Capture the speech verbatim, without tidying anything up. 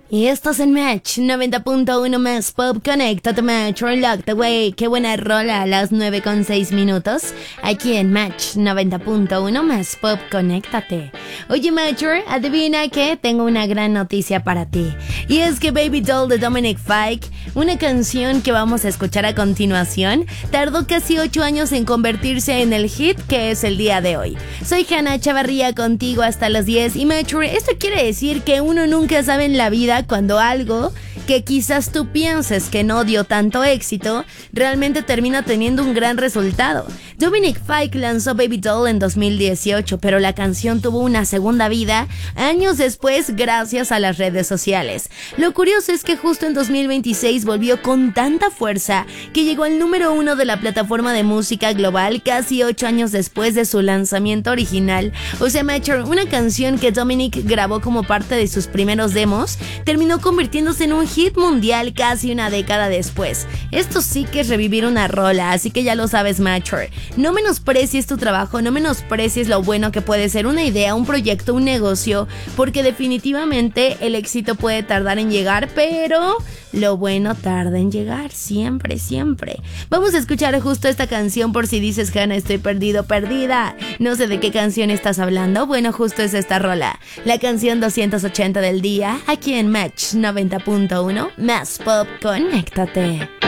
Y estás en Match noventa punto uno más Pop. Conéctate, Match, Locked Away. Qué buena rola a las nueve con seis minutos. Aquí en Match noventa punto uno más Pop. Conéctate. Oye, Matcher, adivina que tengo una gran noticia para ti. Y es que Baby Doll de Dominic Fike, una canción que vamos a escuchar a continuación, tardó casi ocho años en convertirse en el hit que es el día de hoy. Soy Hannah Chavarría contigo hasta las diez. Y Matcher, esto quiere decir que uno nunca sabe en la vida cuando algo que quizás tú pienses que no dio tanto éxito, realmente termina teniendo un gran resultado. Dominic Fike lanzó Baby Doll en dos mil dieciocho, pero la canción tuvo una segunda vida años después gracias a las redes sociales. Lo curioso es que justo en dos mil veintiséis volvió con tanta fuerza que llegó al número uno de la plataforma de música global casi ocho años después de su lanzamiento original. O sea, Matcher, una canción que Dominic grabó como parte de sus primeros demos, terminó convirtiéndose en un hit mundial casi una década después. Esto sí que es revivir una rola, así que ya lo sabes, Matcher. No menosprecies tu trabajo, no menosprecies lo bueno que puede ser una idea, un proyecto, un negocio, porque definitivamente el éxito puede tardar en llegar, pero lo bueno tarda en llegar, siempre, siempre. Vamos a escuchar justo esta canción por si dices, Hannah, estoy perdido, perdida. No sé de qué canción estás hablando. Bueno, justo es esta rola, la canción doscientos ochenta del día, aquí en Match noventa punto uno más Pop. Conéctate.